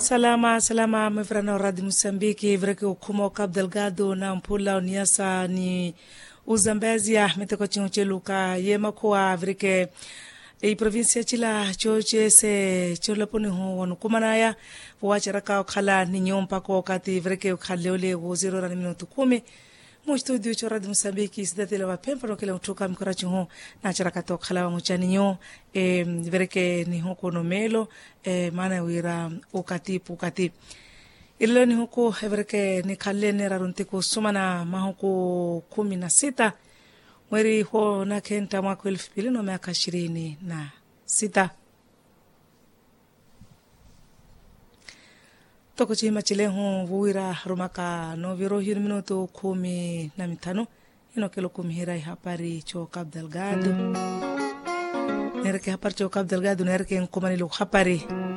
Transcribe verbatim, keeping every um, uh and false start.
Salama, salama, mevrana Radio Msambiki, vreke ukumo Cabo Delgado na mpula uniasa ni Uzambezia, meteko chingucheluka, yema kuwa vreke e provinsia chila choche se cholaponi ho wanukumanaya, wacharaka ukhala ni nyompa kwa wakati vreke ukhaleole wuziro rani minutu kumi. Mo studio cho Radio Msambiki sidatele wa pempa no kila utoka mkorachi ho na charaka to khala wa muchani nyo e vreke ni hoko no melo e mana wira ukati ukati ilo ni huko vreke ni khale ne rarunte ko sumana mahuko kumi na sita mweri ho na kenta mwaka elfu mbili na miaka ishirini na sita. Toko chima chile hon vuira rumaka no viro hiri minuto kumi na mitano ino kelo kumi hirai hapari cho Cabo Delgado nereke hapari cho Cabo Delgado nereke nkomani lo hapari